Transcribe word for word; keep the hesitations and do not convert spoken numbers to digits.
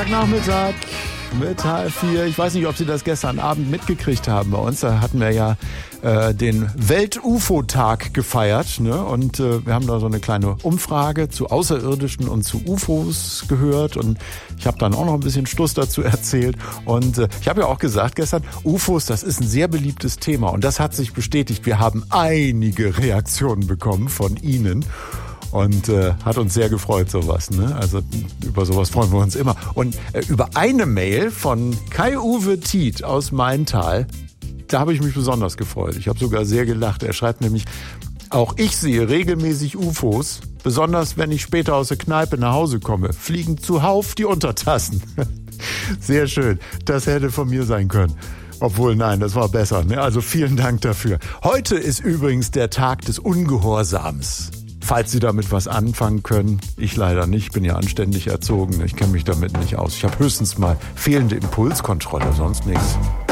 Freitagnachmittag mit halb vier. Ich weiß nicht, ob Sie das gestern Abend mitgekriegt haben bei uns. Da hatten wir ja äh, den Welt-U F O-Tag gefeiert. Ne? Und äh, wir haben da so eine kleine Umfrage zu Außerirdischen und zu U F Os gehört. Und ich habe dann auch noch ein bisschen Stuss dazu erzählt. Und äh, ich habe ja auch gesagt gestern, U F Os, das ist ein sehr beliebtes Thema. Und das hat sich bestätigt. Wir haben einige Reaktionen bekommen von Ihnen. Und äh, hat uns sehr gefreut, sowas. Ne? Also über sowas freuen wir uns immer. Und äh, über eine Mail von Kai-Uwe Tiet aus Maintal, da habe ich mich besonders gefreut. Ich habe sogar sehr gelacht. Er schreibt nämlich, auch ich sehe regelmäßig U F Os, besonders wenn ich später aus der Kneipe nach Hause komme, fliegen zuhauf die Untertassen. Sehr schön. Das hätte von mir sein können. Obwohl, nein, das war besser. Ne? Also vielen Dank dafür. Heute ist übrigens der Tag des Ungehorsams. Falls Sie damit was anfangen können, ich leider nicht, bin ja anständig erzogen, ich kenne mich damit nicht aus. Ich habe höchstens mal fehlende Impulskontrolle, sonst nichts.